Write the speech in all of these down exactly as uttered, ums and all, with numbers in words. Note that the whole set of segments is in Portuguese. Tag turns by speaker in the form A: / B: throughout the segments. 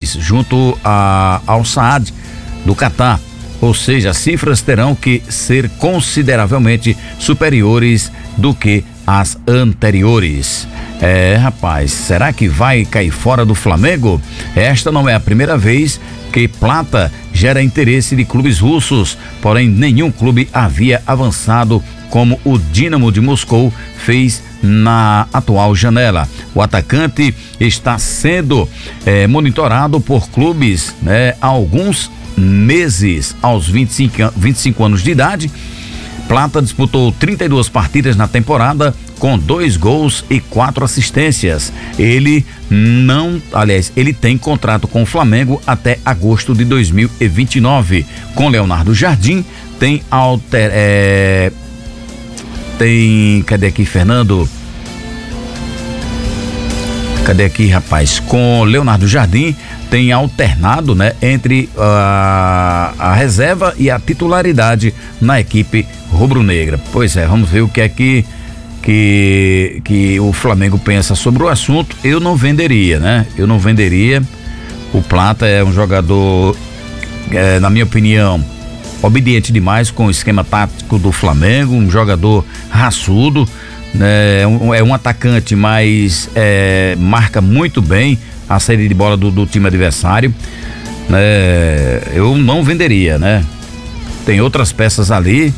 A: milhões junto a, ao Saad do Catar. Ou seja, as cifras terão que ser consideravelmente superiores do que as anteriores. É, rapaz, será que vai cair fora do Flamengo? Esta não é a primeira vez que Plata gera interesse de clubes russos, porém nenhum clube havia avançado como o Dínamo de Moscou fez na atual janela. O atacante está sendo é, monitorado por clubes, né, há alguns meses. Aos vinte e cinco anos de idade, Plata disputou trinta e duas partidas na temporada com dois gols e quatro assistências. Ele não, aliás, ele tem contrato com o Flamengo até agosto de dois mil e vinte e nove. Com Leonardo Jardim tem alter, é, tem, cadê aqui, Fernando? Cadê aqui, rapaz? Com Leonardo Jardim tem alternado, né, entre a, a reserva e a titularidade na equipe rubro-negra. Pois é, vamos ver o que é que, que, que o Flamengo pensa sobre o assunto. Eu não venderia, né? Eu não venderia. O Plata é um jogador, é, na minha opinião, obediente demais com o esquema tático do Flamengo, um jogador raçudo, né? É um, é um atacante, mas é, marca muito bem a saída de bola do, do time adversário, né? Eu não venderia, né? Tem outras peças ali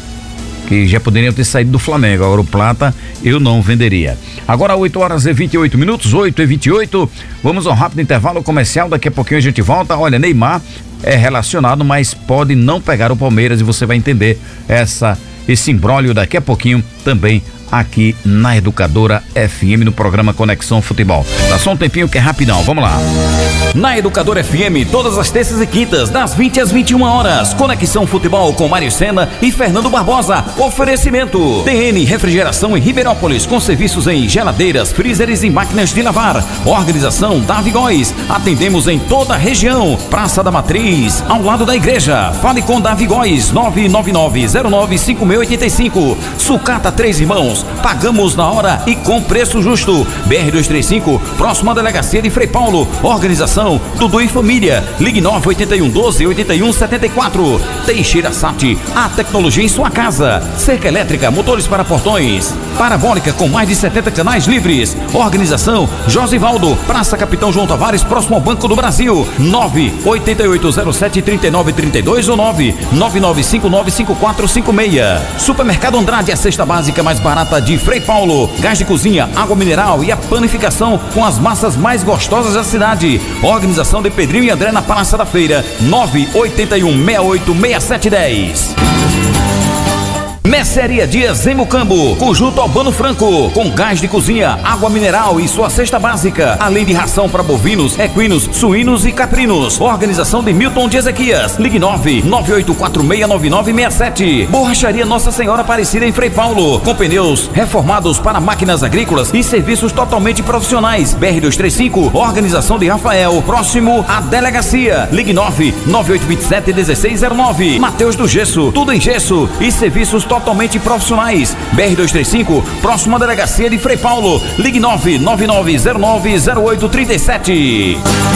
A: que já poderiam ter saído do Flamengo. Agora o Plata eu não venderia. Agora oito horas e vinte e oito minutos, oito e vinte e oito. Vamos ao rápido intervalo comercial. Daqui a pouquinho a gente volta. Olha, Neymar é relacionado, mas pode não pegar o Palmeiras, e você vai entender essa, esse imbróglio daqui a pouquinho também aqui na Educadora F M, no programa Conexão Futebol. Dá só um tempinho que é rapidão, vamos lá.
B: Na Educadora F M, todas as terças e quintas, das vinte às vinte e uma horas, Conexão Futebol com Mário Sena e Fernando Barbosa. Oferecimento T N Refrigeração em Ribeirópolis, com serviços em geladeiras, freezers e máquinas de lavar. Organização Davi Góes, atendemos em toda a região. Praça da Matriz, ao lado da igreja. Fale com Davi Góes, nove nove nove zero nove cinco seis oito cinco. Sucata Três Irmãos, pagamos na hora e com preço justo. B R duzentos e trinta e cinco, próxima delegacia de Frei Paulo. Organização Dudu e Família. Ligue nove oito um doze oito um sete quatro. Teixeira Sat, a tecnologia em sua casa. Cerca elétrica, motores para portões. Parabólica com mais de setenta canais livres. Organização Josivaldo, Praça Capitão João Tavares, próximo ao Banco do Brasil. nove oito oito zero sete três nove três dois ou nove nove nove cinco nove cinco quatro cinco seis. Supermercado Andrade, a cesta básica mais barata de Frei Paulo. Gás de cozinha, água mineral e a panificação com as massas mais gostosas da cidade. Organização de Pedrinho e André na Praça da Feira. nove oito um seis oito seis sete um zero. Mercearia Dias em Mucambo, conjunto Albano Franco, com gás de cozinha, água mineral e sua cesta básica, além de ração para bovinos, equinos, suínos e caprinos. Organização de Milton de Ezequias. Ligue nove nove oito quatro seis nove nove seis sete. Borracharia Nossa Senhora Aparecida em Frei Paulo, com pneus reformados para máquinas agrícolas e serviços totalmente profissionais. B R duzentos e trinta e cinco, Organização de Rafael, próximo à delegacia. Ligue nove nove oito dois sete um seis zero nove. Mateus do Gesso, tudo em gesso e serviços totalmente profissionais. B R duzentos e trinta e cinco, próxima delegacia de Frei Paulo. Ligue nove nove nove zero nove zero oito três sete.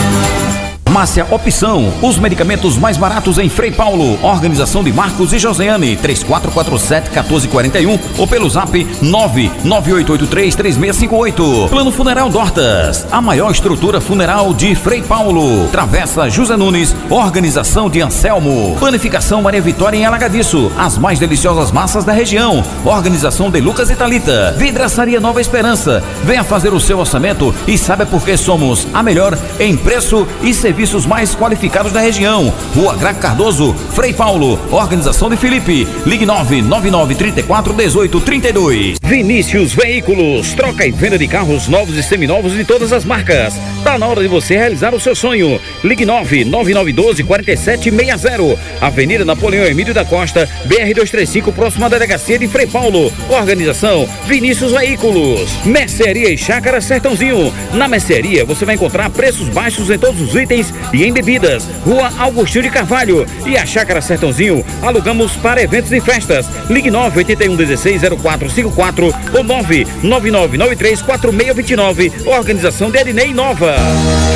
B: Farmácia Opção, os medicamentos mais baratos em Frei Paulo. Organização de Marcos e Josiane, três quatro quatro sete um quatro quatro um ou pelo zap nove nove oito oito três três seis cinco oito. Plano Funeral Dortas, a maior estrutura funeral de Frei Paulo. Travessa José Nunes, organização de Anselmo. Panificação Maria Vitória em Alagadiço, as mais deliciosas massas da região. Organização de Lucas e Thalita. Vidraçaria Nova Esperança, venha fazer o seu orçamento e saiba por que somos a melhor em preço e serviço mais qualificados da região. Rua Graco Cardoso, Frei Paulo. Organização de Felipe. Ligue nove nove nove três quatro um oito três dois. Vinícius Veículos, troca e venda de carros novos e seminovos de todas as marcas. Tá na hora de você realizar o seu sonho. Ligue nove nove nove um dois quatro sete seis zero. Avenida Napoleão Emílio da Costa, B R duzentos e trinta e cinco, próxima delegacia de Frei Paulo. Organização Vinícius Veículos. Mercearia e Chácara Sertãozinho. Na mercearia você vai encontrar preços baixos em todos os itens e em bebidas. Rua Augustinho de Carvalho. E a Chácara Sertãozinho alugamos para eventos e festas. Ligue nove oito um um seis zero quatro cinco quatro ou nove nove nove nove três quatro seis dois nove. Organização de Ednei Nova.